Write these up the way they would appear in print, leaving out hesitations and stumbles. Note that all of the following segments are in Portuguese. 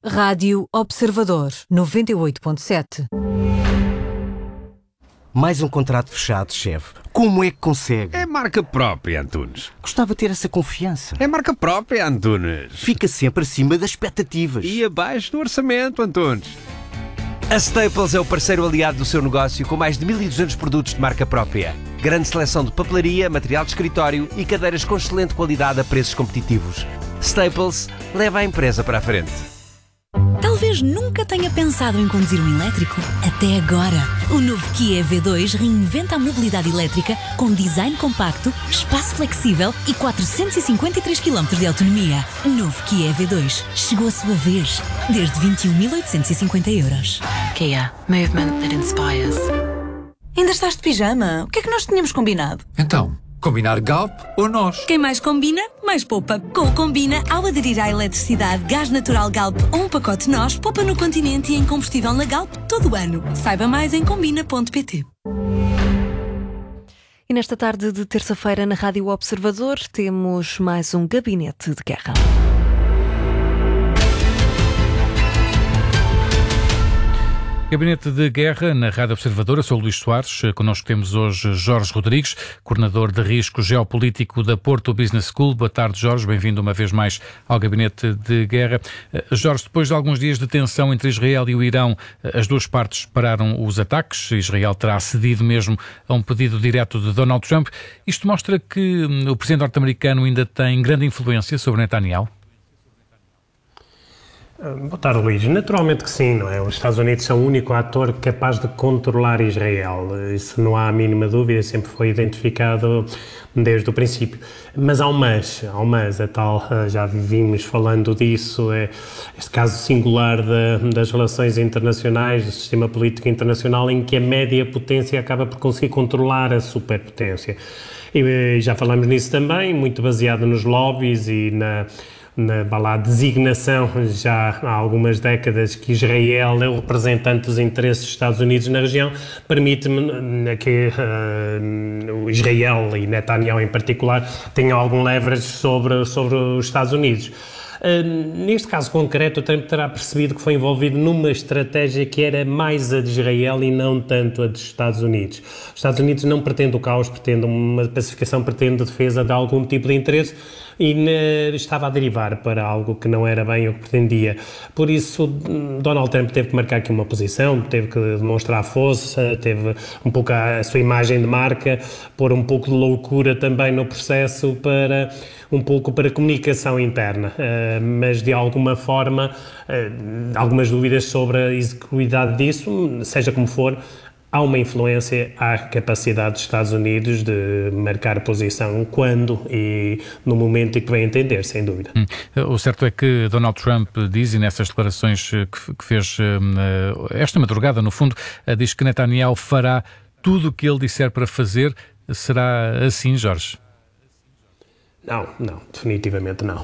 Rádio Observador 98.7. Mais um contrato fechado, chefe. Como é que consegue? É marca própria, Antunes. Gostava de ter essa confiança. É marca própria, Antunes. Fica sempre acima das expectativas. E abaixo do orçamento, Antunes. A Staples é o parceiro aliado do seu negócio com mais de 1.200 produtos de marca própria. Grande seleção de papelaria, material de escritório e cadeiras com excelente qualidade a preços competitivos. Staples leva a empresa para a frente. Talvez nunca tenha pensado em conduzir um elétrico. Até agora. O novo Kia EV2 reinventa a mobilidade elétrica com design compacto, espaço flexível e 453 km de autonomia. Novo Kia EV2. Chegou a sua vez. Desde 21.850 euros. Kia. Movement that inspires. Ainda estás de pijama? O que é que nós tínhamos combinado? Então, combinar Galp ou nós? Quem mais combina, mais poupa. Com o Combina, ao aderir à eletricidade, gás natural Galp ou um pacote nós, poupa no Continente e em combustível na Galp todo o ano. Saiba mais em combina.pt. E nesta tarde de terça-feira na Rádio Observador temos mais um Gabinete de Guerra. Gabinete de Guerra na Rádio Observadora, sou o Luís Soares. Connosco temos hoje Jorge Rodrigues, coordenador de risco geopolítico da Porto Business School. Boa tarde, Jorge. Bem-vindo uma vez mais ao Gabinete de Guerra. Jorge, depois de alguns dias de tensão entre Israel e o Irão, as duas partes pararam os ataques. Israel terá cedido mesmo a um pedido direto de Donald Trump. Isto mostra que o presidente norte-americano ainda tem grande influência sobre Netanyahu? Boa tarde, Luís. Naturalmente que sim, não é? Os Estados Unidos são o único ator capaz de controlar Israel. Isso não há a mínima dúvida, sempre foi identificado desde o princípio. Mas há um mas, a tal, já vimos falando disso, este caso singular das relações internacionais, do sistema político internacional, em que a média potência acaba por conseguir controlar a superpotência. E já falamos nisso também, muito baseado nos lobbies e na designação já há algumas décadas que Israel é o representante dos interesses dos Estados Unidos na região, permite-me que o Israel e Netanyahu em particular tenham algum leverage sobre os Estados Unidos. Neste caso concreto, o Trump terá percebido que foi envolvido numa estratégia que era mais a de Israel e não tanto a dos Estados Unidos. Os Estados Unidos não pretende o caos, pretende uma pacificação, pretende a defesa de algum tipo de interesse e estava a derivar para algo que não era bem o que pretendia. Por isso, Donald Trump teve que marcar aqui uma posição, teve que demonstrar força, teve um pouco a sua imagem de marca, pôr um pouco de loucura também no processo para comunicação interna, mas de alguma forma, algumas dúvidas sobre a execuidade disso, seja como for, há uma influência à capacidade dos Estados Unidos de marcar posição quando e no momento em que bem entender, sem dúvida. O certo é que Donald Trump diz, e nessas declarações que fez esta madrugada, no fundo, diz que Netanyahu fará tudo o que ele disser para fazer. Será assim, Jorge? Não, definitivamente não.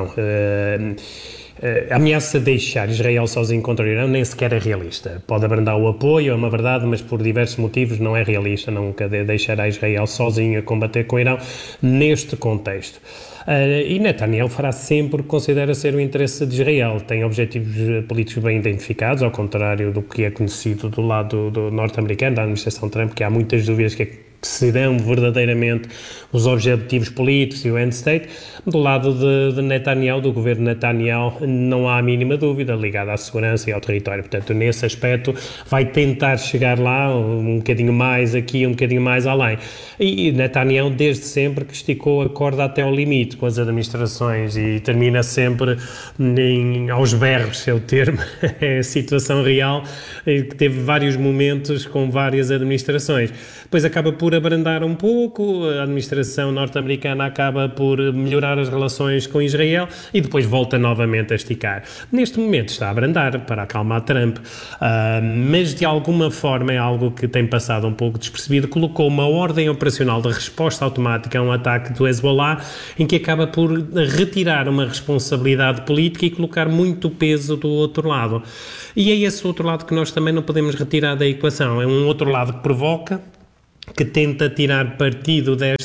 A ameaça de deixar Israel sozinho contra o Irão nem sequer é realista. Pode abrandar o apoio, é uma verdade, mas por diversos motivos não é realista. Nunca deixará Israel sozinho a combater com o Irão neste contexto. E Netanyahu fará sempre o que considera ser o interesse de Israel. Tem objetivos políticos bem identificados, ao contrário do que é conhecido do lado do norte-americano, da administração Trump, que há muitas dúvidas que serão verdadeiramente os objetivos políticos e o end state. Do lado de Netanyahu, do governo Netanyahu, não há a mínima dúvida ligada à segurança e ao território. Portanto, nesse aspecto, vai tentar chegar lá um bocadinho mais aqui, um bocadinho mais além. E Netanyahu, desde sempre, que esticou a corda até ao limite com as administrações e termina sempre aos berros, é o termo, é a situação real, que teve vários momentos com várias administrações. Depois acaba por abrandar um pouco, a administração norte-americana acaba por melhorar as relações com Israel e depois volta novamente a esticar. Neste momento está a abrandar para acalmar Trump, mas de alguma forma é algo que tem passado um pouco despercebido. Colocou uma ordem operacional de resposta automática a um ataque do Hezbollah, em que acaba por retirar uma responsabilidade política e colocar muito peso do outro lado. E é esse outro lado que nós também não podemos retirar da equação. É um outro lado que provoca, que tenta tirar partido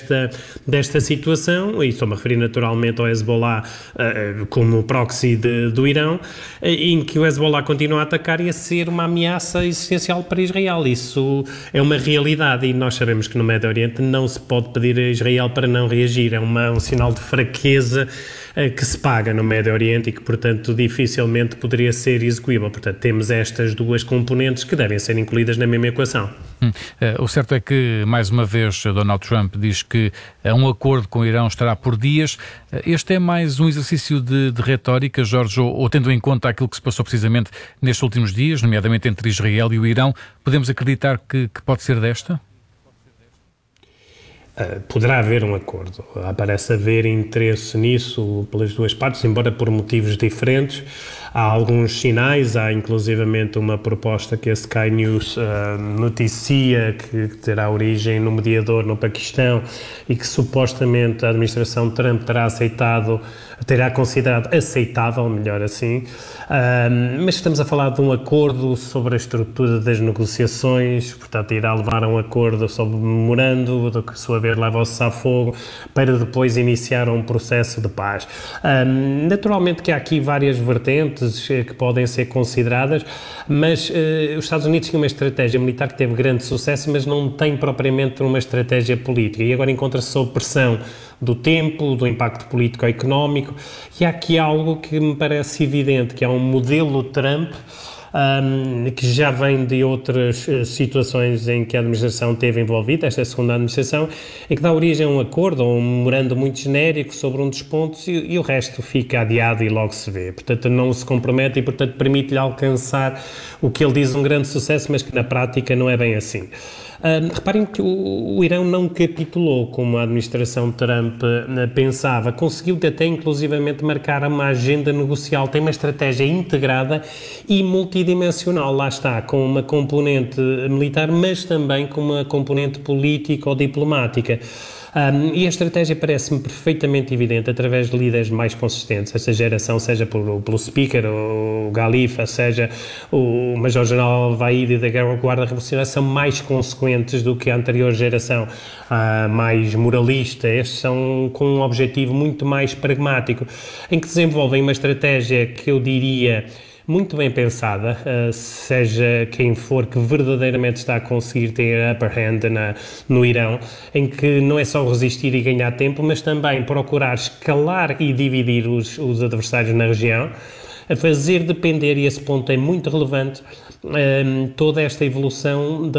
desta situação, e estou-me a referir naturalmente ao Hezbollah como proxy do Irão, em que o Hezbollah continua a atacar e a ser uma ameaça existencial para Israel. Isso é uma realidade e nós sabemos que no Médio Oriente não se pode pedir a Israel para não reagir. É um sinal de fraqueza que se paga no Médio Oriente e que, portanto, dificilmente poderia ser execuível. Portanto, temos estas duas componentes que devem ser incluídas na mesma equação. O certo é que, mais uma vez, Donald Trump diz que um acordo com o Irão estará por dias. Este é mais um exercício de retórica, Jorge, ou tendo em conta aquilo que se passou precisamente nestes últimos dias, nomeadamente entre Israel e o Irão, podemos acreditar que pode ser desta? Poderá haver um acordo. Parece haver interesse nisso pelas duas partes, embora por motivos diferentes. Há alguns sinais, há inclusivamente uma proposta que a Sky News noticia que terá origem no mediador no Paquistão e que supostamente a administração Trump terá considerado aceitável, melhor assim, mas estamos a falar de um acordo sobre a estrutura das negociações, portanto irá levar a um acordo sobre o memorando, do que a sua vez leva ao cessar-fogo, para depois iniciar um processo de paz. Naturalmente que há aqui várias vertentes que podem ser consideradas, mas os Estados Unidos têm uma estratégia militar que teve grande sucesso, mas não tem propriamente uma estratégia política, e agora encontra-se sob pressão do tempo, do impacto político-económico, e há aqui algo que me parece evidente, que é um modelo Trump, que já vem de outras situações em que a administração esteve envolvida, esta é a segunda administração, e que dá origem a um acordo, ou um memorando muito genérico sobre um dos pontos e o resto fica adiado e logo se vê. Portanto, não se compromete e, portanto, permite-lhe alcançar o que ele diz um grande sucesso, mas que na prática não é bem assim. Reparem que o Irão não capitulou como a administração Trump pensava, conseguiu até inclusivamente marcar uma agenda negocial, tem uma estratégia integrada e multidimensional, lá está, com uma componente militar, mas também com uma componente política ou diplomática. E a estratégia parece-me perfeitamente evidente através de líderes mais consistentes. Esta geração, seja pelo Speaker, o Ghalifa, seja o Major-General Al-Vaidi da Guarda Revolucionária, são mais consequentes do que a anterior geração, mais moralista. Estes são com um objetivo muito mais pragmático, em que desenvolvem uma estratégia que eu diria muito bem pensada, seja quem for que verdadeiramente está a conseguir ter a upper hand no Irão, em que não é só resistir e ganhar tempo, mas também procurar escalar e dividir os adversários na região, a fazer depender, e esse ponto é muito relevante, toda esta evolução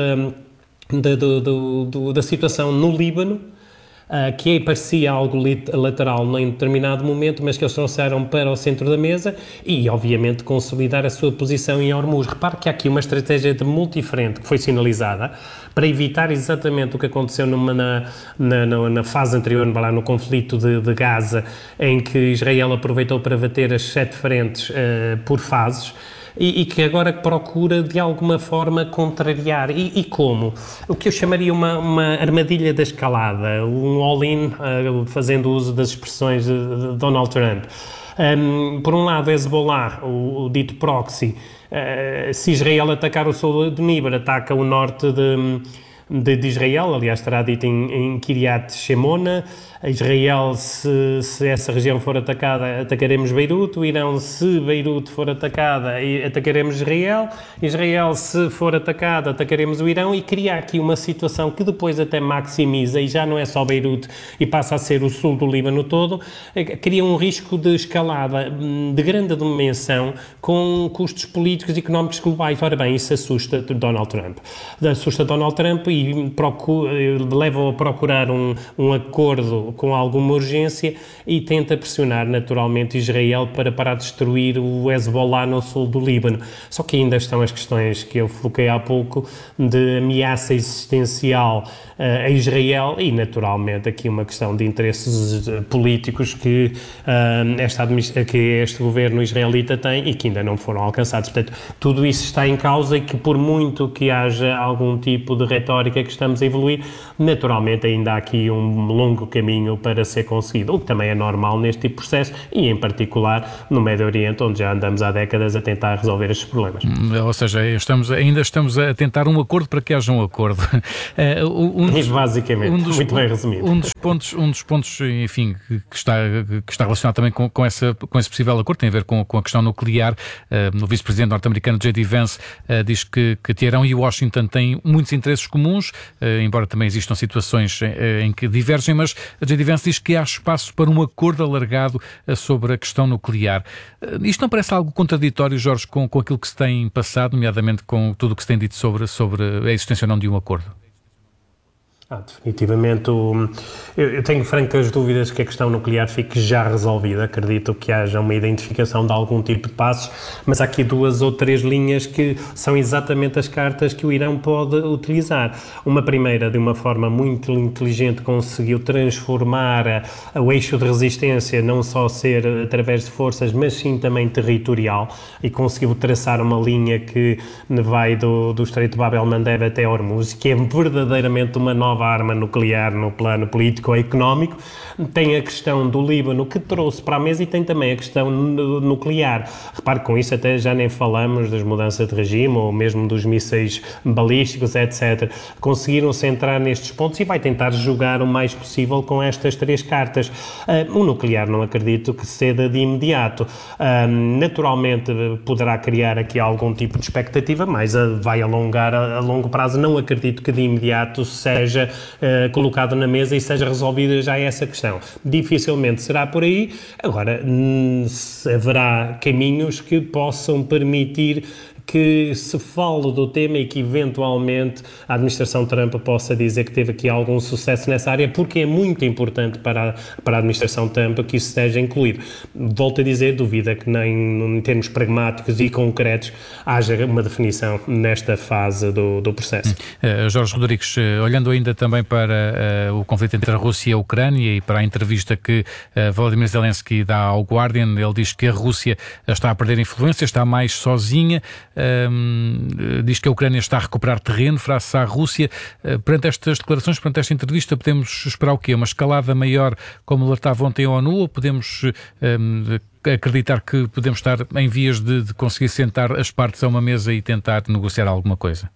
da situação no Líbano, que parecia algo lateral em determinado momento, mas que eles trouxeram para o centro da mesa e, obviamente, consolidar a sua posição em Hormuz. Repare que há aqui uma estratégia de multifrente que foi sinalizada para evitar exatamente o que aconteceu na fase anterior, no conflito de Gaza, em que Israel aproveitou para bater as 7 frentes por fases, e que agora procura de alguma forma contrariar. E como? O que eu chamaria uma armadilha da escalada, um all-in, fazendo uso das expressões de Donald Trump. Por um lado, Hezbollah, o dito proxy, se Israel atacar o sul do Líbano, ataca o norte de Israel, aliás estará dito em Kiryat Shemona. Israel, se essa região for atacada, atacaremos Beirute. O Irão, se Beirute for atacada, atacaremos Israel. Israel, se for atacada, atacaremos o Irão, e cria aqui uma situação que depois até maximiza, e já não é só Beirute e passa a ser o sul do Líbano todo, cria um risco de escalada de grande dimensão com custos políticos e económicos globais. Ora bem, isso assusta Donald Trump. Assusta Donald Trump e leva-o a procurar um acordo com alguma urgência e tenta pressionar naturalmente Israel para parar de destruir o Hezbollah no sul do Líbano. Só que ainda estão as questões que eu foquei há pouco de ameaça existencial a Israel e naturalmente aqui uma questão de interesses políticos que este governo israelita tem e que ainda não foram alcançados. Portanto, tudo isso está em causa e que por muito que haja algum tipo de retórica teórica que estamos a evoluir. Naturalmente ainda há aqui um longo caminho para ser conseguido, o que também é normal neste tipo de processo e em particular no Médio Oriente, onde já andamos há décadas a tentar resolver estes problemas. Ou seja, ainda estamos a tentar um acordo para que haja um acordo. Basicamente, muito bem resumido. Um dos pontos, enfim, que está relacionado também com esse possível acordo tem a ver com a questão nuclear. O vice-presidente norte-americano J.D. Vance diz que Teherão e Washington têm muitos interesses comuns, embora também existam situações em que divergem, mas J.D. Vance diz que há espaço para um acordo alargado sobre a questão nuclear. Isto não parece algo contraditório, Jorge, com aquilo que se tem passado, nomeadamente com tudo o que se tem dito sobre a existência ou não de um acordo? Definitivamente, eu tenho francas dúvidas que a questão nuclear fique já resolvida. Acredito que haja uma identificação de algum tipo de passos, mas há aqui 2 ou 3 linhas que são exatamente as cartas que o Irão pode utilizar. Uma primeira, de uma forma muito inteligente, conseguiu transformar o eixo de resistência, não só ser através de forças, mas sim também territorial, e conseguiu traçar uma linha que vai do Estreito de Bab el-Mandeb até Hormuz, que é verdadeiramente uma nova arma nuclear no plano político ou económico. Tem a questão do Líbano, que trouxe para a mesa, e tem também a questão nuclear. Repare, com isso até já nem falamos das mudanças de regime ou mesmo dos mísseis balísticos, etc. Conseguiram-se entrar nestes pontos e vai tentar jogar o mais possível com estas 3 cartas. O nuclear não acredito que ceda de imediato. Naturalmente poderá criar aqui algum tipo de expectativa, mas vai alongar a longo prazo. Não acredito que de imediato seja colocado na mesa e seja resolvida já essa questão. Dificilmente será por aí. Agora, haverá caminhos que possam permitir que se fale do tema e que eventualmente a administração Trump possa dizer que teve aqui algum sucesso nessa área, porque é muito importante para a administração Trump que isso esteja incluído. Volto a dizer, duvida que nem em termos pragmáticos e concretos haja uma definição nesta fase do processo. Jorge Rodrigues, olhando ainda também para o conflito entre a Rússia e a Ucrânia e para a entrevista que Volodymyr Zelensky dá ao Guardian, ele diz que a Rússia está a perder influência, está mais sozinha. Diz que a Ucrânia está a recuperar terreno face à Rússia. Perante estas declarações, perante esta entrevista, podemos esperar o quê? Uma escalada maior, como alertava ontem a ONU, ou podemos acreditar que podemos estar em vias de conseguir sentar as partes a uma mesa e tentar negociar alguma coisa?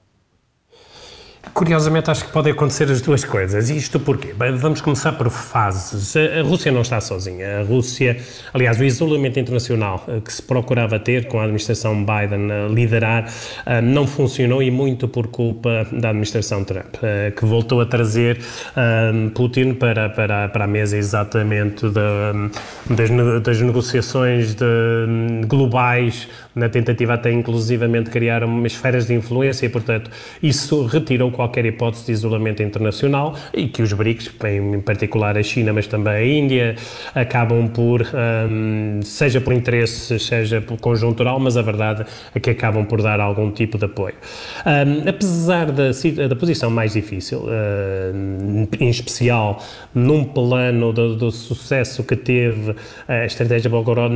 Curiosamente, acho que podem acontecer as 2 coisas. Isto porquê? Bem, vamos começar por fases. A Rússia não está sozinha. A Rússia, aliás, o isolamento internacional que se procurava ter com a administração Biden liderar não funcionou, e muito por culpa da administração Trump, que voltou a trazer Putin para a mesa exatamente das negociações globais, na tentativa até inclusivamente de criar umas esferas de influência, e portanto isso retirou qualquer hipótese de isolamento internacional, e que os BRICS, em particular a China, mas também a Índia, acabam por, seja por interesse, seja por conjuntural, mas a verdade é que acabam por dar algum tipo de apoio. Apesar da posição mais difícil, em especial num plano do sucesso que teve a estratégia Belgorod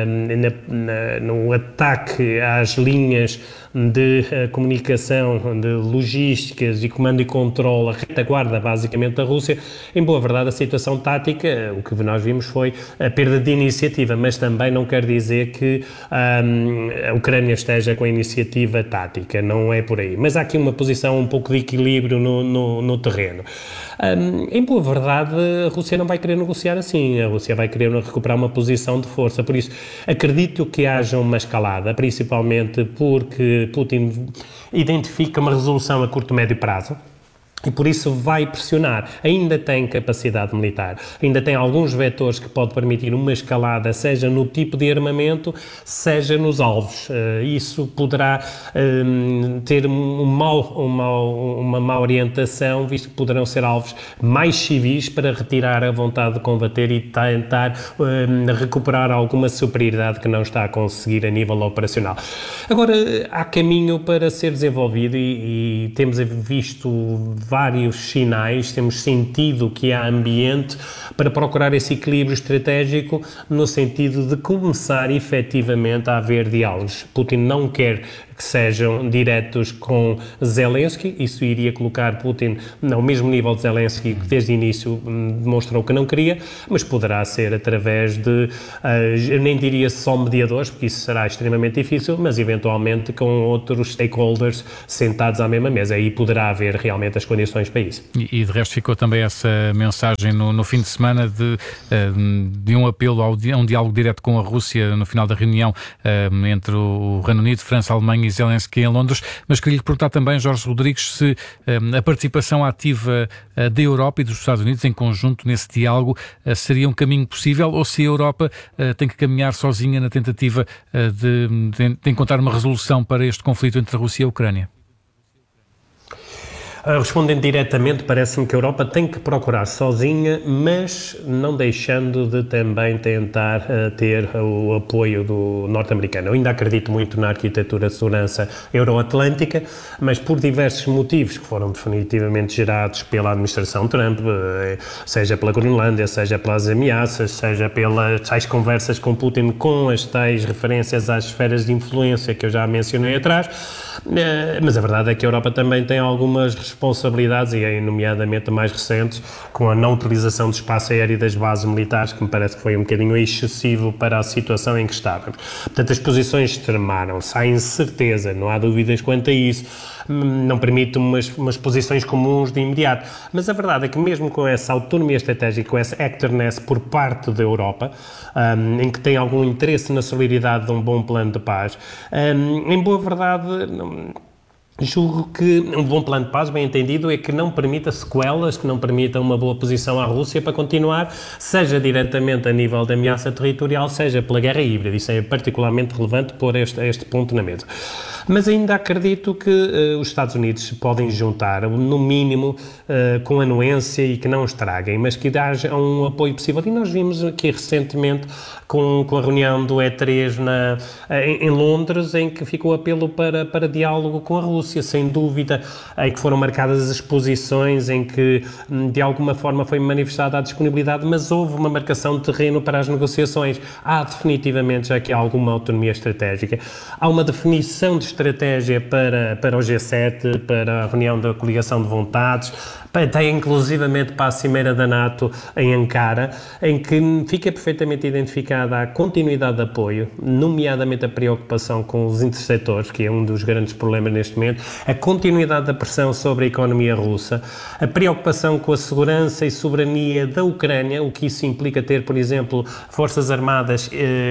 no ataque às linhas de comunicação, de logísticas e comando e controle, a retaguarda basicamente da Rússia, em boa verdade a situação tática, o que nós vimos foi a perda de iniciativa, mas também não quer dizer que a Ucrânia esteja com a iniciativa tática, não é por aí. Mas há aqui uma posição um pouco de equilíbrio no terreno. Em boa verdade, a Rússia não vai querer negociar assim, a Rússia vai querer recuperar uma posição de força, por isso acredito que haja uma escalada, principalmente porque Putin identifica uma resolução a curto e médio prazo, e por isso vai pressionar. Ainda tem capacidade militar, ainda tem alguns vetores que pode permitir uma escalada, seja no tipo de armamento, seja nos alvos. Isso poderá ter uma má orientação, visto que poderão ser alvos mais civis para retirar a vontade de combater e tentar recuperar alguma superioridade que não está a conseguir a nível operacional. Agora, há caminho para ser desenvolvido e temos visto vários sinais, temos sentido que há ambiente para procurar esse equilíbrio estratégico no sentido de começar efetivamente a haver diálogos. Putin não quer que sejam diretos com Zelensky. Isso iria colocar Putin ao mesmo nível de Zelensky, que desde o início demonstrou que não queria, mas poderá ser através de, eu nem diria só mediadores, porque isso será extremamente difícil, mas eventualmente com outros stakeholders sentados à mesma mesa. Aí poderá haver realmente as condições para isso. E de resto ficou também essa mensagem no fim de semana de um apelo a um diálogo direto com a Rússia no final da reunião entre o Reino Unido, França, Alemanha e Zelensky em Londres. Mas queria lhe perguntar também, Jorge Rodrigues, se a participação ativa da Europa e dos Estados Unidos em conjunto nesse diálogo seria um caminho possível, ou se a Europa tem que caminhar sozinha na tentativa de encontrar uma resolução para este conflito entre a Rússia e a Ucrânia? Respondendo diretamente, parece-me que a Europa tem que procurar sozinha, mas não deixando de também tentar ter o apoio do norte-americano. Eu ainda acredito muito na arquitetura de segurança euroatlântica, mas por diversos motivos que foram definitivamente gerados pela administração Trump, seja pela Groenlândia, seja pelas ameaças, seja pelas tais conversas com Putin, com as tais referências às esferas de influência que eu já mencionei atrás, mas a verdade é que a Europa também tem algumas responsabilidades, e nomeadamente mais recentes, com a não utilização do espaço aéreo das bases militares, que me parece que foi um bocadinho excessivo para a situação em que estávamos. Portanto, as posições extremaram-se, há incerteza, não há dúvidas quanto a isso, não permite umas posições comuns de imediato. Mas a verdade é que mesmo com essa autonomia estratégica, com essa actorness por parte da Europa, em que tem algum interesse na solidariedade de um bom plano de paz, em boa verdade, julgo que um bom plano de paz, bem entendido, é que não permita sequelas, que não permita uma boa posição à Rússia para continuar, seja diretamente a nível de ameaça territorial, seja pela guerra híbrida. Isso é particularmente relevante pôr este ponto na mesa. Mas ainda acredito que os Estados Unidos se podem juntar, no mínimo, com anuência e que não estraguem, mas que haja um apoio possível. E nós vimos aqui recentemente, com a reunião do E3 em Londres, em que ficou apelo para diálogo com a Rússia, sem dúvida, em que foram marcadas as posições, em que de alguma forma foi manifestada a disponibilidade, mas houve uma marcação de terreno para as negociações. Há definitivamente já aqui alguma autonomia estratégica. Há uma definição de estratégia para o G7, para a reunião da coligação de vontades, até inclusivamente para a Cimeira da NATO em Ankara, em que fica perfeitamente identificada a continuidade de apoio, nomeadamente a preocupação com os interceptores, que é um dos grandes problemas neste momento, a continuidade da pressão sobre a economia russa, a preocupação com a segurança e soberania da Ucrânia, o que isso implica ter, por exemplo, forças armadas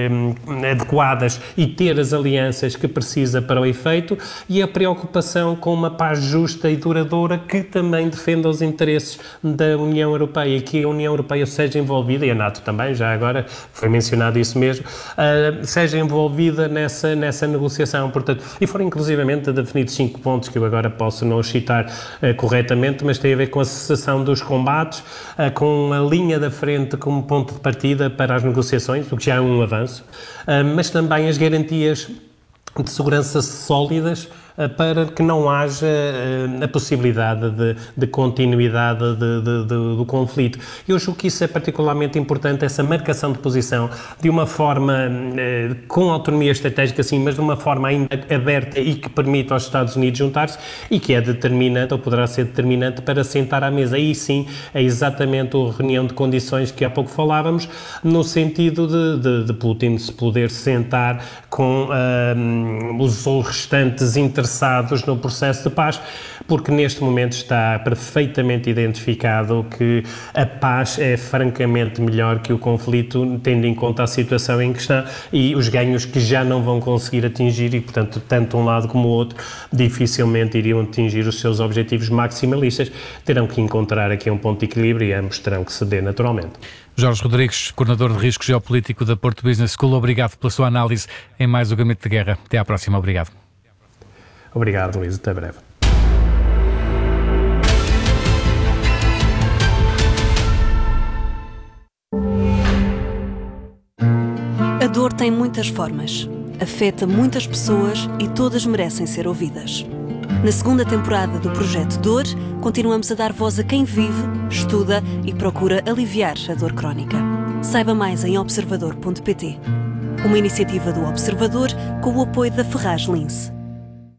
adequadas e ter as alianças que precisa para o efeito, e a preocupação com uma paz justa e duradoura que também defenda os interesses da União Europeia, que a União Europeia seja envolvida, e a NATO também, já agora foi mencionado isso mesmo, seja envolvida nessa negociação. Portanto, e foram inclusivamente definidos 5 pontos que eu agora posso não citar corretamente, mas tem a ver com a cessação dos combates, com a linha da frente como ponto de partida para as negociações, o que já é um avanço, mas também as garantias de segurança sólidas para que não haja a possibilidade de continuidade do conflito. Eu julgo que isso é particularmente importante, essa marcação de posição, de uma forma com autonomia estratégica, sim, mas de uma forma ainda aberta e que permita aos Estados Unidos juntar-se, e que é determinante, ou poderá ser determinante, para sentar à mesa. Aí sim, é exatamente a reunião de condições que há pouco falávamos, no sentido de Putin se poder sentar com os restantes interessados no processo de paz, porque neste momento está perfeitamente identificado que a paz é francamente melhor que o conflito, tendo em conta a situação em que está e os ganhos que já não vão conseguir atingir, e portanto tanto um lado como o outro dificilmente iriam atingir os seus objetivos maximalistas. Terão que encontrar aqui um ponto de equilíbrio e ambos terão que ceder naturalmente. Jorge Rodrigues, coordenador de risco geopolítico da Porto Business School, obrigado pela sua análise em mais o Gabinete de Guerra. Até à próxima. Obrigado. Obrigado, Luís. Até breve. A dor tem muitas formas, afeta muitas pessoas e todas merecem ser ouvidas. Na segunda temporada do Projeto Dor, continuamos a dar voz a quem vive, estuda e procura aliviar a dor crónica. Saiba mais em observador.pt. Uma iniciativa do Observador com o apoio da Ferraz Lince.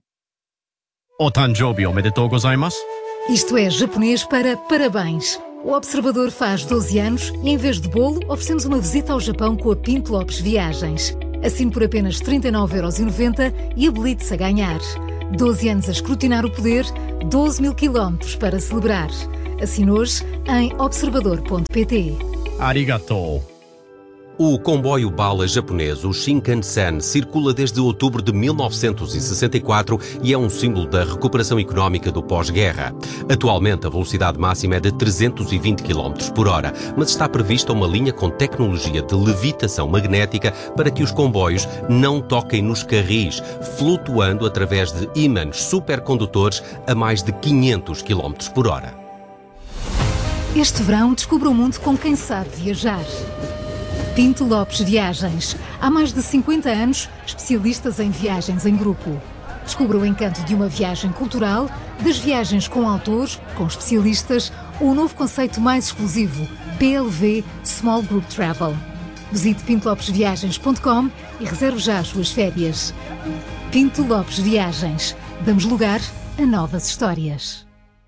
O Tanjoubi omedetou gozaimasu. Isto é japonês para parabéns. O Observador faz 12 anos e, em vez de bolo, oferecemos uma visita ao Japão com a Pinto Lopes Viagens. Assine por apenas 39,90€ e habilite-se a ganhar. 12 anos a escrutinar o poder, 12 mil quilómetros para celebrar. Assine hoje em observador.pt. Arigatou. O comboio bala japonês, o Shinkansen, circula desde outubro de 1964 e é um símbolo da recuperação económica do pós-guerra. Atualmente, a velocidade máxima é de 320 km por hora, mas está prevista uma linha com tecnologia de levitação magnética para que os comboios não toquem nos carris, flutuando através de ímãs supercondutores a mais de 500 km por hora. Este verão, descubra o mundo com quem sabe viajar. Pinto Lopes Viagens. Há mais de 50 anos, especialistas em viagens em grupo. Descubra o encanto de uma viagem cultural, das viagens com autores, com especialistas, ou o novo conceito mais exclusivo, PLV Small Group Travel. Visite pintolopesviagens.com e reserve já as suas férias. Pinto Lopes Viagens. Damos lugar a novas histórias.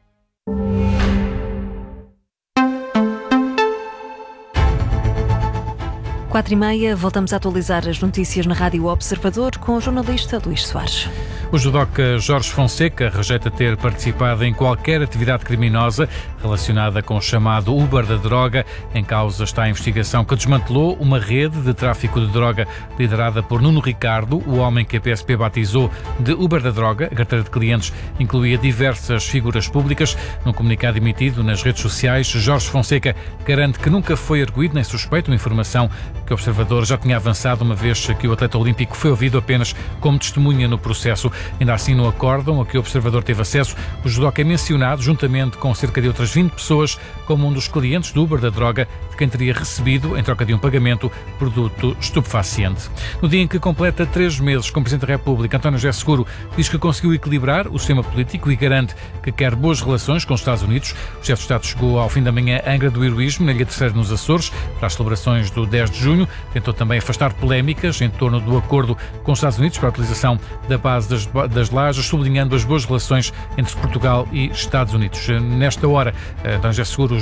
4h30, voltamos a atualizar as notícias na Rádio Observador com o jornalista Luís Soares. O judoca Jorge Fonseca rejeita ter participado em qualquer atividade criminosa relacionada com o chamado Uber da droga. Em causa está a investigação que desmantelou uma rede de tráfico de droga liderada por Nuno Ricardo, o homem que a PSP batizou de Uber da droga. A carteira de clientes incluía diversas figuras públicas. Num comunicado emitido nas redes sociais, Jorge Fonseca garante que nunca foi arguido nem suspeito, uma informação que o Observador já tinha avançado uma vez que o atleta olímpico foi ouvido apenas como testemunha no processo. Ainda assim, no acórdão a que o Observador teve acesso, o judoca é mencionado, juntamente com cerca de outras 20 pessoas, como um dos clientes do Uber da droga, de quem teria recebido, em troca de um pagamento, produto estupefaciente. No dia em que completa 3 meses como Presidente da República, António José Seguro diz que conseguiu equilibrar o sistema político e garante que quer boas relações com os Estados Unidos. O chefe de Estado chegou ao fim da manhã a Angra do Heroísmo, na Ilha Terceira, nos Açores, para as celebrações do 10 de junho. Tentou também afastar polémicas em torno do acordo com os Estados Unidos para a utilização da base das lajes, sublinhando as boas relações entre Portugal e Estados Unidos. Nesta hora, António José Seguro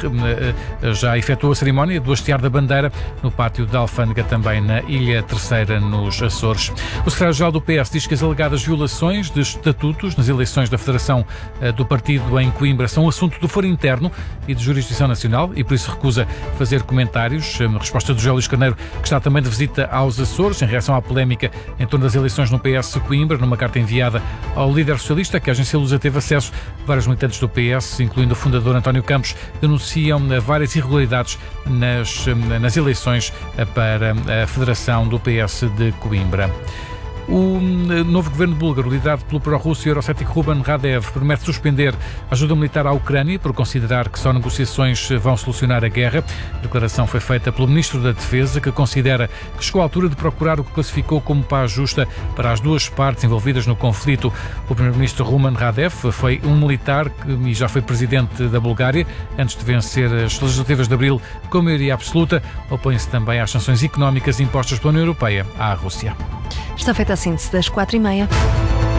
já efetuou a cerimónia do hastear da bandeira no pátio da Alfândega, também na Ilha Terceira, nos Açores. O secretário-geral do PS diz que as alegadas violações de estatutos nas eleições da Federação do Partido em Coimbra são um assunto do foro interno e de jurisdição nacional e por isso recusa fazer comentários. Resposta do José Luís Carneiro, que está também de visita aos Açores, em reação à polémica em torno das eleições no PS Coimbra, numa carta enviada ao líder socialista, que a agência Lusa teve acesso. Vários militantes do PS, incluindo o fundador António Campos, denunciam várias irregularidades nas eleições para a Federação do PS de Coimbra. O novo governo búlgaro, liderado pelo pró-russo e eurocético Ruben Radev, promete suspender a ajuda militar à Ucrânia por considerar que só negociações vão solucionar a guerra. A declaração foi feita pelo Ministro da Defesa, que considera que chegou à altura de procurar o que classificou como paz justa para as duas partes envolvidas no conflito. O primeiro-ministro Rumen Radev foi um militar e já foi presidente da Bulgária antes de vencer as legislativas de abril com maioria absoluta. Opõe-se também às sanções económicas impostas pela União Europeia à Rússia. Está feita a síntese das 4h30.